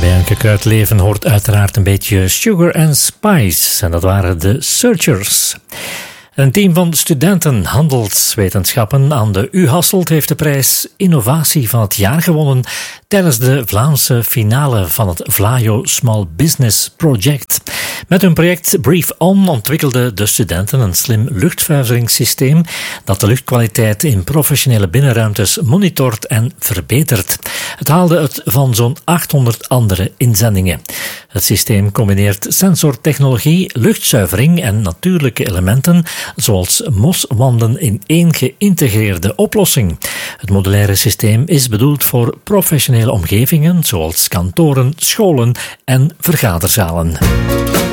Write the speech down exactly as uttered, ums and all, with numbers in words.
bij Anke Kruidleven hoort uiteraard een beetje Sugar and Spice. En dat waren de Searchers. Een team van studenten handelswetenschappen aan de U Hasselt heeft de prijs Innovatie van het jaar gewonnen tijdens de Vlaamse finale van het Vlaio Small Business Project. Met hun project Brief On ontwikkelden de studenten een slim luchtzuiveringssysteem dat de luchtkwaliteit in professionele binnenruimtes monitort en verbetert. Het haalde het van zo'n achthonderd andere inzendingen. Het systeem combineert sensortechnologie, luchtzuivering en natuurlijke elementen zoals moswanden in één geïntegreerde oplossing. Het modulaire systeem is bedoeld voor professionele omgevingen zoals kantoren, scholen en vergaderzalen.